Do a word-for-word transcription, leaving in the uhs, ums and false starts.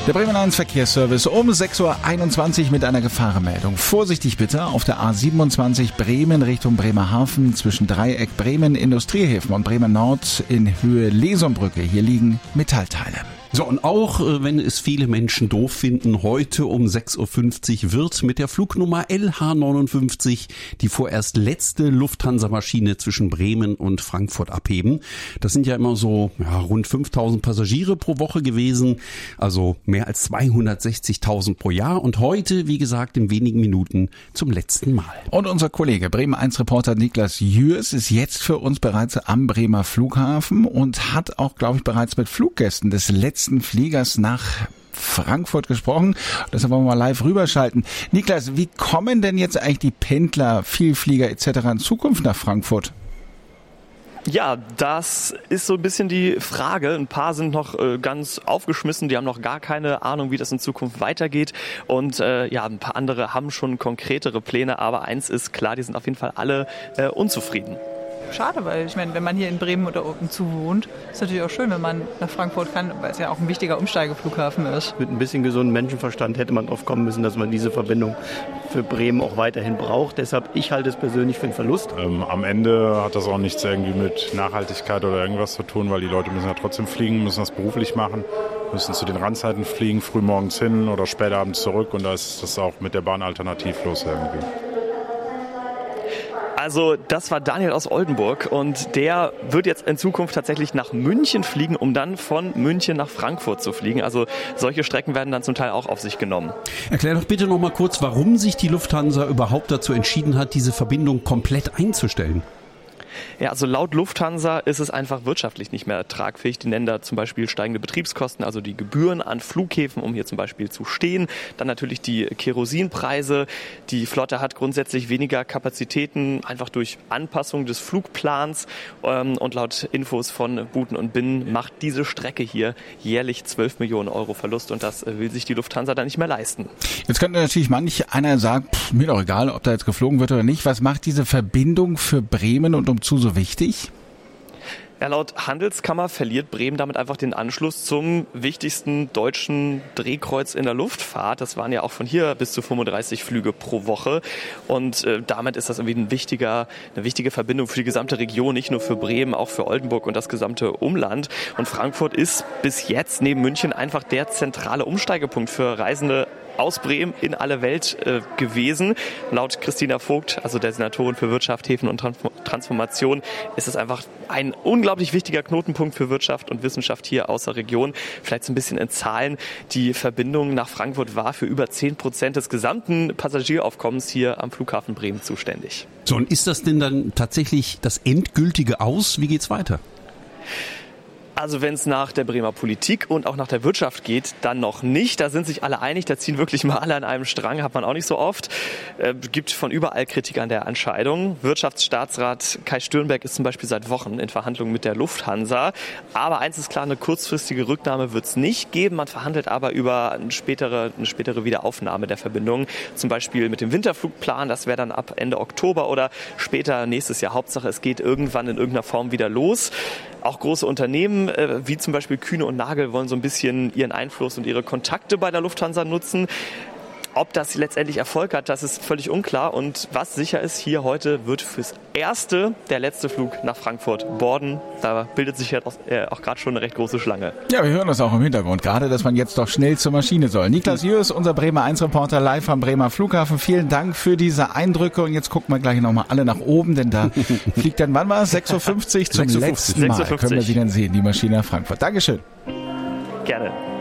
Der Bremen eins Verkehrsservice um sechs Uhr einundzwanzig mit einer Gefahrenmeldung. Vorsichtig bitte auf der A siebenundzwanzig Bremen Richtung Bremerhaven zwischen Dreieck Bremen Industriehäfen und Bremen Nord in Höhe Lesumbrücke. Hier liegen Metallteile. So, und auch wenn es viele Menschen doof finden, heute um sechs Uhr fünfzig wird mit der Flugnummer L H neunundfünfzig die vorerst letzte Lufthansa-Maschine zwischen Bremen und Frankfurt abheben. Das sind ja immer so ja, rund fünftausend Passagiere pro Woche gewesen, also mehr als zweihundertsechzigtausend pro Jahr. Und heute, wie gesagt, in wenigen Minuten zum letzten Mal. Und unser Kollege Bremen eins Reporter Niklas Jürs ist jetzt für uns bereits am Bremer Flughafen und hat auch, glaube ich, bereits mit Fluggästen des letzten Fliegers nach Frankfurt gesprochen. Deshalb wollen wir mal live rüberschalten. Niklas, wie kommen denn jetzt eigentlich die Pendler, Vielflieger et cetera in Zukunft nach Frankfurt? Ja, das ist so ein bisschen die Frage. Ein paar sind noch äh, ganz aufgeschmissen, die haben noch gar keine Ahnung, wie das in Zukunft weitergeht. Und äh, ja, ein paar andere haben schon konkretere Pläne, aber eins ist klar, die sind auf jeden Fall alle äh, unzufrieden. Schade, weil ich meine, wenn man hier in Bremen oder umzu wohnt, ist natürlich auch schön, wenn man nach Frankfurt kann, weil es ja auch ein wichtiger Umsteigeflughafen ist. Mit ein bisschen gesundem Menschenverstand hätte man drauf kommen müssen, dass man diese Verbindung für Bremen auch weiterhin braucht. Deshalb, ich halte es persönlich für einen Verlust. Ähm, am Ende hat das auch nichts irgendwie mit Nachhaltigkeit oder irgendwas zu tun, weil die Leute müssen ja trotzdem fliegen, müssen das beruflich machen, müssen zu den Randzeiten fliegen, frühmorgens hin oder spätabends zurück und da ist das auch mit der Bahn alternativlos irgendwie. Also das war Daniel aus Oldenburg und der wird jetzt in Zukunft tatsächlich nach München fliegen, um dann von München nach Frankfurt zu fliegen. Also solche Strecken werden dann zum Teil auch auf sich genommen. Erklär doch bitte noch mal kurz, warum sich die Lufthansa überhaupt dazu entschieden hat, diese Verbindung komplett einzustellen. Ja, also laut Lufthansa ist es einfach wirtschaftlich nicht mehr tragfähig. Die nennen da zum Beispiel steigende Betriebskosten, also die Gebühren an Flughäfen, um hier zum Beispiel zu stehen. Dann natürlich die Kerosinpreise. Die Flotte hat grundsätzlich weniger Kapazitäten, einfach durch Anpassung des Flugplans. Und laut Infos von Buten und Binnen macht diese Strecke hier jährlich zwölf Millionen Euro Verlust. Und das will sich die Lufthansa dann nicht mehr leisten. Jetzt könnte natürlich manch einer sagen, pff, mir doch egal, ob da jetzt geflogen wird oder nicht. Was macht diese Verbindung für Bremen und umzu so wichtig? Ja, laut Handelskammer verliert Bremen damit einfach den Anschluss zum wichtigsten deutschen Drehkreuz in der Luftfahrt. Das waren ja auch von hier bis zu fünfunddreißig Flüge pro Woche. Und äh, damit ist das irgendwie ein wichtiger, eine wichtige Verbindung für die gesamte Region, nicht nur für Bremen, auch für Oldenburg und das gesamte Umland. Und Frankfurt ist bis jetzt neben München einfach der zentrale Umsteigepunkt für Reisende aus Bremen in alle Welt äh, gewesen. Laut Christina Vogt, also der Senatorin für Wirtschaft, Häfen und Transformation, ist es einfach ein unglaublich wichtiger Knotenpunkt für Wirtschaft und Wissenschaft hier aus der Region. Vielleicht so ein bisschen in Zahlen. Die Verbindung nach Frankfurt war für über zehn Prozent des gesamten Passagieraufkommens hier am Flughafen Bremen zuständig. So, und ist das denn dann tatsächlich das endgültige Aus? Wie geht's weiter? Also wenn es nach der Bremer Politik und auch nach der Wirtschaft geht, dann noch nicht. Da sind sich alle einig, da ziehen wirklich mal alle an einem Strang, hat man auch nicht so oft. Äh, gibt von überall Kritik an der Entscheidung. Wirtschaftsstaatsrat Kai Stürnberg ist zum Beispiel seit Wochen in Verhandlungen mit der Lufthansa. Aber eins ist klar, eine kurzfristige Rücknahme wird es nicht geben. Man verhandelt aber über eine spätere, eine spätere Wiederaufnahme der Verbindung. Zum Beispiel mit dem Winterflugplan, das wäre dann ab Ende Oktober oder später nächstes Jahr. Hauptsache, es geht irgendwann in irgendeiner Form wieder los. Auch große Unternehmen, äh, wie zum Beispiel Kühne und Nagel, wollen so ein bisschen ihren Einfluss und ihre Kontakte bei der Lufthansa nutzen. Ob das letztendlich Erfolg hat, das ist völlig unklar. Und was sicher ist, hier heute wird fürs Erste der letzte Flug nach Frankfurt boarden. Da bildet sich ja auch, äh, auch gerade schon eine recht große Schlange. Ja, wir hören das auch im Hintergrund. Gerade, dass man jetzt doch schnell zur Maschine soll. Niklas Jürs, unser Bremer eins Reporter, live am Bremer Flughafen. Vielen Dank für diese Eindrücke. Und jetzt gucken wir gleich nochmal alle nach oben, denn da fliegt dann, wann war es? sechs Uhr fünfzig zum letzten Mal. Können wir sie dann sehen, die Maschine nach Frankfurt. Dankeschön. Gerne.